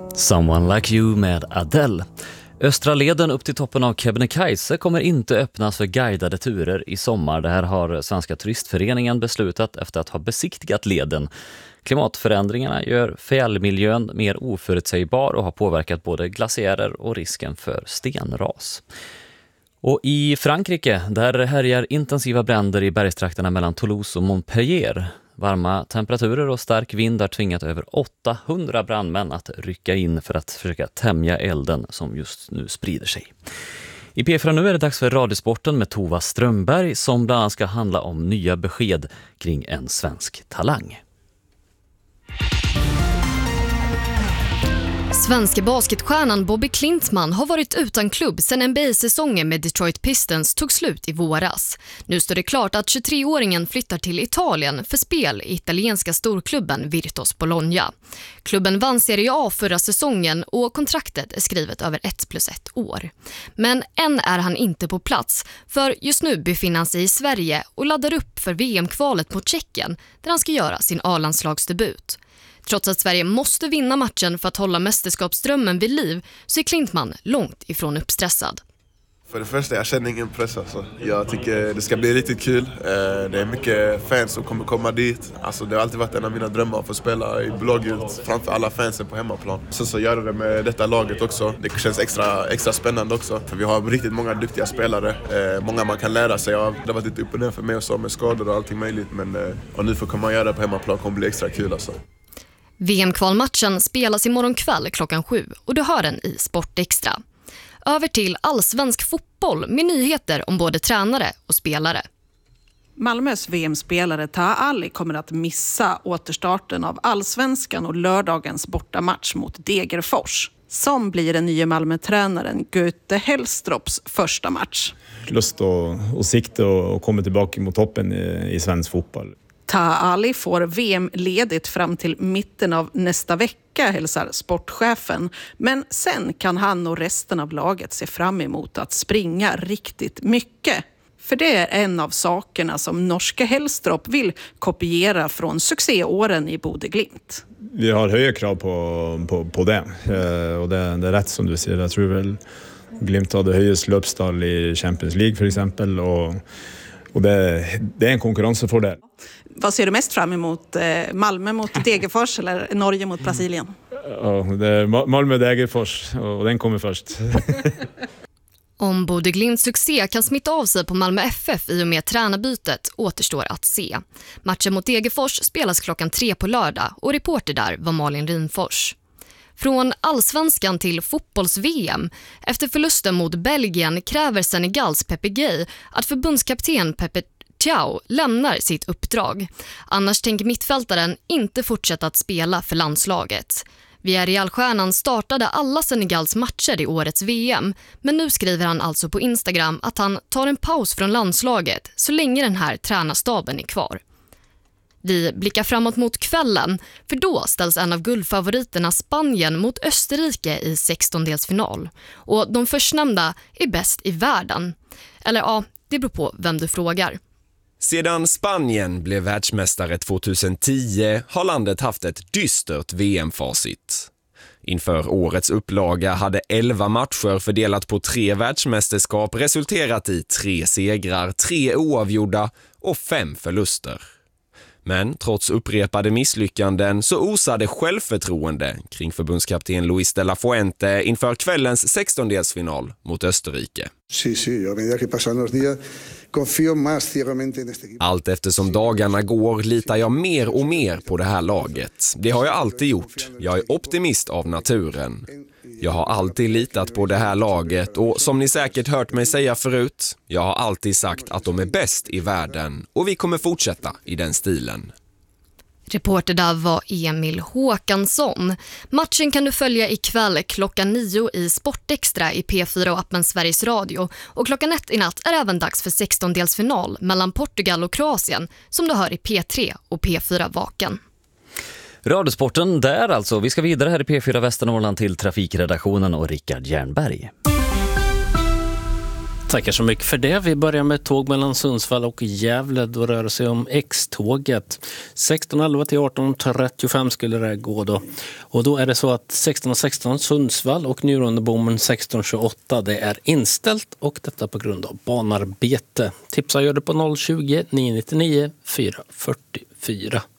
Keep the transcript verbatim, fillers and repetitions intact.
Someone Like You med Adele. Östra leden upp till toppen av Kebnekaise kommer inte öppnas för guidade turer i sommar. Det här har Svenska turistföreningen beslutat efter att ha besiktigat leden. Klimatförändringarna gör fjällmiljön mer oförutsägbar och har påverkat både glaciärer och risken för stenras. Och i Frankrike, där härjar intensiva bränder i bergstrakterna mellan Toulouse och Montpellier. Varma temperaturer och stark vind har tvingat över åttahundra brandmän att rycka in för att försöka tämja elden som just nu sprider sig. I P fyra nu är det dags för Radiosporten med Tova Strömberg som bland annat ska handla om nya besked kring en svensk talang. Svenska basketstjärnan Bobby Klintman har varit utan klubb sedan N B A-säsongen med Detroit Pistons tog slut i våras. Nu står det klart att tjugotre-åringen flyttar till Italien för spel i italienska storklubben Virtus Bologna. Klubben vann Serie A förra säsongen och kontraktet är skrivet över ett plus ett år. Men än är han inte på plats, för just nu befinner han sig i Sverige och laddar upp för V M-kvalet mot Tjeckien där han ska göra sin A-landslagsdebut. Trots att Sverige måste vinna matchen för att hålla mästerskapsdrömmen vid liv så är Klintman långt ifrån uppstressad. För det första, jag känner ingen press alltså. Jag tycker det ska bli riktigt kul. Det är mycket fans som kommer komma dit. Alltså, det har alltid varit en av mina drömmar att få spela i blågult framför alla fansen på hemmaplan. Sen så gör det med detta laget också. Det känns extra, extra spännande också. För vi har riktigt många duktiga spelare. Många man kan lära sig av. Det har varit lite upp och ner för mig och så med skador och allting möjligt. Men och nu får komma göra det på hemmaplan kommer bli extra kul alltså. V M-kvalmatchen spelas imorgon kväll klockan sju och du hör den i Sportextra. Över till allsvensk fotboll med nyheter om både tränare och spelare. Malmös V M-spelare Taha Ali kommer att missa återstarten av allsvenskan och lördagens bortamatch mot Degerfors, som blir den nya Malmö-tränaren Göte Hellstrops första match. Lust och, och sikte och, och komma tillbaka mot toppen i, i svensk fotboll. Taha Ali får V M-ledigt fram till mitten av nästa vecka, hälsar sportchefen. Men sen kan han och resten av laget se fram emot att springa riktigt mycket. För det är en av sakerna som norska Hellstrop vill kopiera från succéåren i Bodø/Glimt. Vi har höga krav på, på, på det. Och det, det är rätt som du säger. Jag tror väl Glimt hade höjst löpstall i Champions League för exempel. Och, och det, det är en konkurrensfördel. Vad ser du mest fram emot? Malmö mot Degerfors eller Norge mot Brasilien? Ja, det är Malmö Degerfors och den kommer först. Om Bodø/Glimts succé kan smitta av sig på Malmö F F i och med tränarbytet återstår att se. Matchen mot Degerfors spelas klockan tre på lördag och reporter där var Malin Rinfors. Från allsvenskan till fotbolls-V M. Efter förlusten mot Belgien kräver Senegals Pepe Gay att förbundskapten Pepe Thiaw lämnar sitt uppdrag. Annars tänker mittfältaren inte fortsätta att spela för landslaget. Villarreal-stjärnan startade alla Senegals matcher i årets V M, men nu skriver han alltså på Instagram att han tar en paus från landslaget så länge den här tränarstaben är kvar. Vi blickar framåt mot kvällen, för då ställs en av guldfavoriterna Spanien mot Österrike i sextondelsfinal. Och de förstnämnda är bäst i världen. Eller ja, det beror på vem du frågar. Sedan Spanien blev världsmästare tjugohundratio har landet haft ett dystert V M-facit. Inför årets upplaga hade elva matcher fördelat på tre världsmästerskap resulterat i tre segrar, tre oavgjorda och fem förluster. Men trots upprepade misslyckanden så osade självförtroende kring förbundskapten Luis de la Fuente inför kvällens sextondelsfinal mot Österrike. Sí, sí, a medida que pasan los días confío más ciegamente en este equipo. Allt eftersom dagarna går litar jag mer och mer på det här laget. Det har jag alltid gjort. Jag är optimist av naturen. Jag har alltid litat på det här laget och som ni säkert hört mig säga förut, jag har alltid sagt att de är bäst i världen och vi kommer fortsätta i den stilen. Reporter där var Emil Håkansson. Matchen kan du följa ikväll klockan nio i Sportextra i P fyra och appen Sveriges Radio. Och klockan ett i natt är även dags för sextondelsfinal mellan Portugal och Kroatien som du hör i P tre och P fyra Vaken. Radiosporten där alltså. Vi ska vidare här i P fyra Västernorrland till trafikredaktionen och Rickard Jernberg. Tackar så mycket för det. Vi börjar med tåg mellan Sundsvall och Gävle. Då rör det sig om X-tåget. sexton elva till arton trettiofem skulle det gå då. Och då är det så att sexton sexton Sundsvall och Njurundebommen sexton tjugoåtta det är inställt och detta på grund av banarbete. Tipsa gör det på noll tjugo nio nio nio fyra fyra fyra.